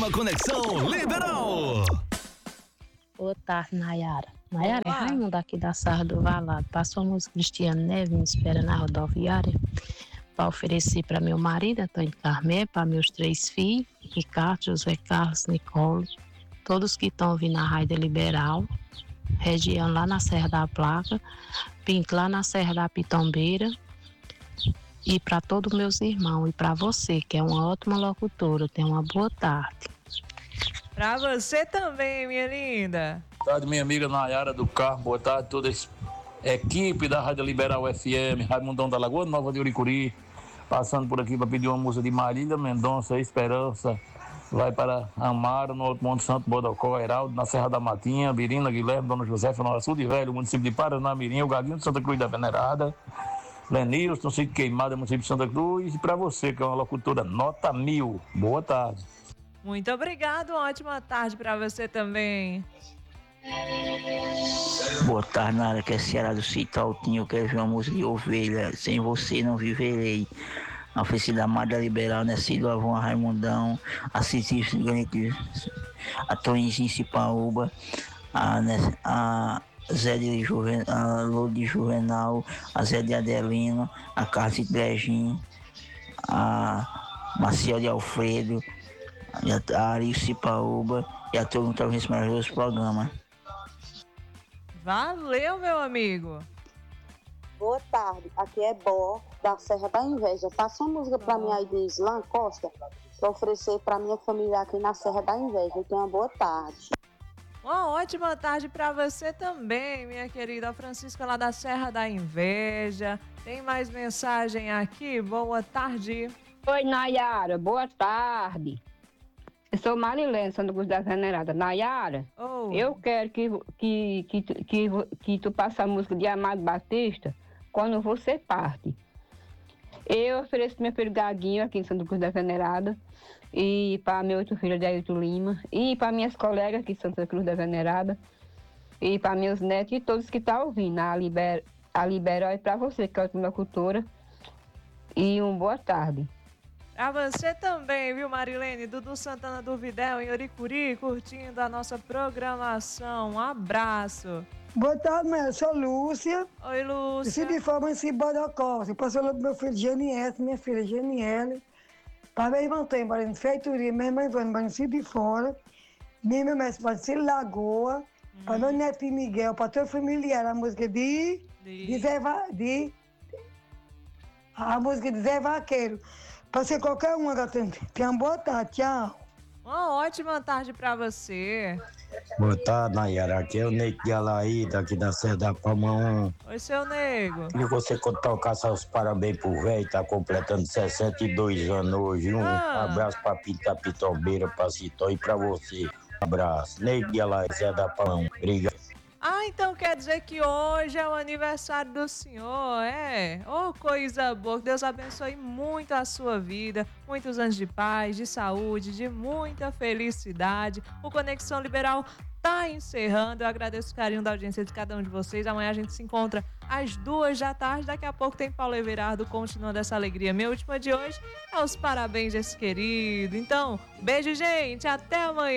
Programa Conexão Liberal. Boa tarde, Nayara. Nayara, é Raimundo aqui da Serra do Valado. Passou a música Cristiano Neves, me espera na rodoviária, para oferecer para meu marido, Antônio Carmé, para meus 3 filhos, Ricardo, José Carlos, Nicole, todos que estão ouvindo a Rádio Liberal, região lá na Serra da Placa, Pinto lá na Serra da Pitombeira, e para todos meus irmãos, e para você, que é uma ótima locutora. Tenha uma boa tarde. Para você também, minha linda. Boa tarde, minha amiga Nayara do Carmo. Boa tarde, toda a equipe da Rádio Liberal FM, Raimundão da Lagoa Nova de Uricuri. Passando por aqui para pedir uma música de Marília Mendonça, Esperança. Vai para Amaro, no Alto Monte Santo, Bodocó, Heraldo, na Serra da Matinha, Birina, Guilherme, Dona Josefa, no Sul de Velho, município de Paranamirim, o Gaguinho de Santa Cruz da Venerada, Lenilson, Sítio Queimada, município de Santa Cruz. E para você, que é uma locutora nota 1000. Boa tarde. Muito obrigado, ótima tarde para você também. Boa tarde, Nara, que é Ceará do Sítio Altinho. Eu quero ver uma música de Ovelha, Sem Você Não Viverei. A oficina da Mada Liberal, né? Cido Avon, Raimundão, a Cícero, a Toninho Cipaúba, a Zé de Juvenal, a Lô de Juvenal, a Zé de Adelino, a Carlos de Brejinho, a Maciel de Alfredo, a Ari Cipaúba e a todo mundo que está ouvindo esse maravilhoso programa. Valeu, meu amigo. Boa tarde, aqui é Bó, da Serra da Inveja. Passa uma música para mim aí de Islan Costa, para oferecer para minha família aqui na Serra da Inveja. Tenha uma boa tarde. Uma ótima tarde para você também, minha querida Francisca, lá da Serra da Inveja. Tem mais mensagem aqui? Boa tarde. Oi, Nayara, boa tarde. Eu sou Marilene, Santa Cruz da Venerada. Nayara, eu quero que tu passe a música de Amado Batista quando você parte. Eu ofereço meu filho Gaguinho aqui em Santa Cruz da Venerada, e para meu outro filho, Ailton Lima, e para minhas colegas aqui em Santa Cruz da Venerada, e para meus netos e todos que estão ouvindo a Liberal, e para você, que é ótima locutora, e uma boa tarde. Pra você também, viu, Marilene? Dudu Santana do Videl, em Uricuri, curtindo a nossa programação. Um abraço. Boa tarde, mãe. Eu sou Lúcia. Oi, Lúcia. De forma em Bodocó. Eu passou pro meu filho Geniele, minha filha Geniele. Para meu irmão tem, para em Feitoria, minha irmã Ivone, para de Fora. Minha irmã para Lagoa. Para meu neto Miguel, para todo familiar, a música a música de Zé Vaqueiro. Pode ser qualquer uma, tenha uma boa tarde, tchau. Uma ótima tarde pra você. Boa tarde, Nayara. Aqui é o Neito de Alaída, aqui da Serra da Palma 1. Oi, seu nego. E você tocar seus parabéns pro velho, tá completando 62 anos hoje. Um abraço pra Pita Pitombeira, pra Citó e pra você. Um abraço. Neito de Alaída, Serra da Palma 1. Obrigado. Então quer dizer que hoje é o aniversário do senhor, é? Oh, coisa boa, que Deus abençoe muito a sua vida, muitos anos de paz, de saúde, de muita felicidade. O Conexão Liberal tá encerrando, eu agradeço o carinho da audiência de cada um de vocês. Amanhã a gente se encontra às 14h, daqui a pouco tem Paulo Everardo continuando essa alegria. Meu último de hoje é os parabéns desse querido. Então, beijo, gente, até amanhã.